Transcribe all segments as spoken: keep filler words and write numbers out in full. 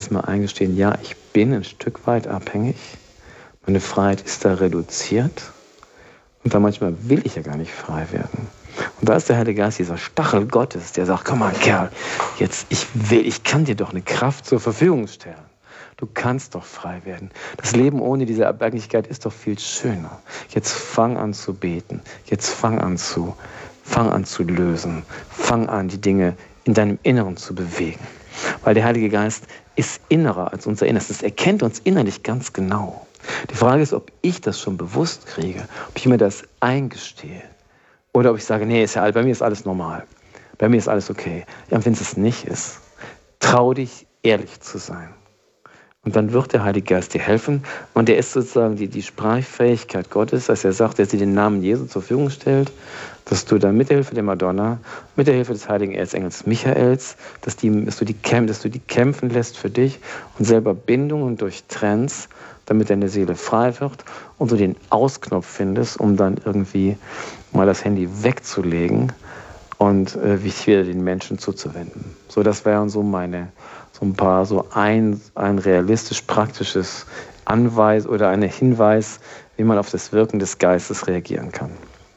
manchmal eingestehen, ja, ich bin ein Stück weit abhängig, meine Freiheit ist da reduziert und dann manchmal will ich ja gar nicht frei werden. Und da ist der Heilige Geist, dieser Stachel Gottes, der sagt, komm mal Kerl, jetzt, ich will, ich kann dir doch eine Kraft zur Verfügung stellen. Du kannst doch frei werden. Das Leben ohne diese Abhängigkeit ist doch viel schöner. Jetzt fang an zu beten. Jetzt fang an zu, fang an zu lösen. Fang an, die Dinge in deinem Inneren zu bewegen. Weil der Heilige Geist ist innerer als unser Innerstes. Er kennt uns innerlich ganz genau. Die Frage ist, ob ich das schon bewusst kriege, ob ich mir das eingestehe. Oder ob ich sage, nee, ist ja, bei mir ist alles normal. Bei mir ist alles okay. Ja, und wenn es nicht ist, trau dich, ehrlich zu sein. Und dann wird der Heilige Geist dir helfen. Und er ist sozusagen die, die Sprachfähigkeit Gottes, dass er sagt, dass er dir den Namen Jesu zur Verfügung stellt, dass du dann mit der Hilfe der Madonna, mit der Hilfe des heiligen Erzengels Michaels, dass, die, dass, du die, dass du die kämpfen lässt für dich und selber Bindungen durchtrennst, damit deine Seele frei wird und du den Ausknopf findest, um dann irgendwie mal das Handy wegzulegen und äh, sich wieder den Menschen zuzuwenden. So, das wären so meine, so ein paar, so ein, ein realistisch praktisches Anweis oder ein Hinweis, wie man auf das Wirken des Geistes reagieren kann.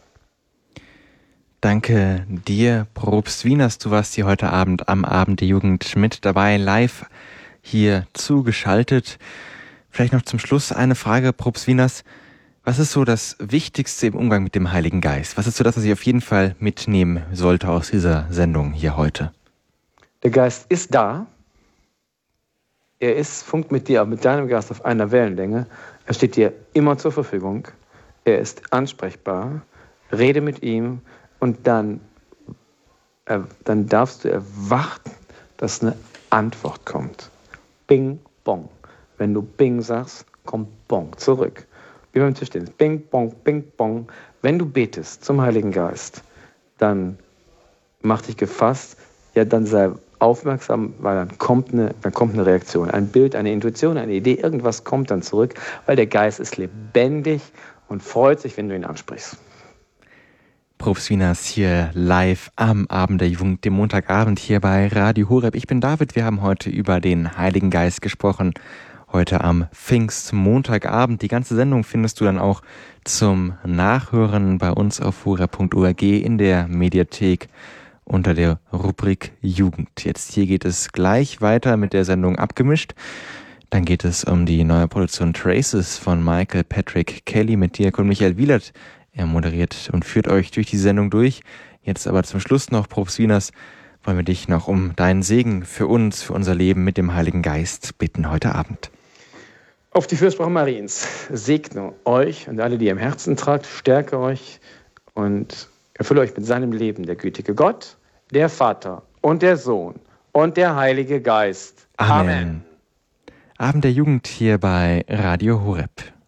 Danke dir, Propst Wieners. Du warst hier heute Abend am Abend der Jugend mit dabei, live hier zugeschaltet. Vielleicht noch zum Schluss eine Frage, Propst Wieners. Was ist so das Wichtigste im Umgang mit dem Heiligen Geist? Was ist so das, was ich auf jeden Fall mitnehmen sollte aus dieser Sendung hier heute? Der Geist ist da. Er ist, funkt mit dir, mit deinem Geist auf einer Wellenlänge. Er steht dir immer zur Verfügung. Er ist ansprechbar. Rede mit ihm und dann, äh, dann darfst du erwarten, dass eine Antwort kommt. Bing, bong. Wenn du Bing sagst, kommt Bong zurück. Wie beim Tischtennis. Bing, bong, bing, bong. Wenn du betest zum Heiligen Geist, dann mach dich gefasst, ja, dann sei aufmerksam, weil dann kommt eine, dann kommt eine Reaktion. Ein Bild, eine Intuition, eine Idee, irgendwas kommt dann zurück, weil der Geist ist lebendig und freut sich, wenn du ihn ansprichst. Propst Wieners hier live am Abend der Jugend, dem Montagabend hier bei Radio Horeb. Ich bin David, wir haben heute über den Heiligen Geist gesprochen. Heute am Pfingstmontagabend. Die ganze Sendung findest du dann auch zum Nachhören bei uns auf horeb punkt org in der Mediathek unter der Rubrik Jugend. Jetzt hier geht es gleich weiter mit der Sendung Abgemischt. Dann geht es um die neue Produktion Traces von Michael Patrick Kelly mit Diakon Michael Wielert. Er moderiert und führt euch durch die Sendung durch. Jetzt aber zum Schluss noch, Propst Wieners, wollen wir dich noch um deinen Segen für uns, für unser Leben mit dem Heiligen Geist bitten heute Abend. Auf die Fürsprache Mariens segne euch und alle, die ihr im Herzen tragt, stärke euch und erfülle euch mit seinem Leben, der gütige Gott, der Vater und der Sohn und der Heilige Geist. Amen. Amen. Abend der Jugend hier bei Radio Horeb.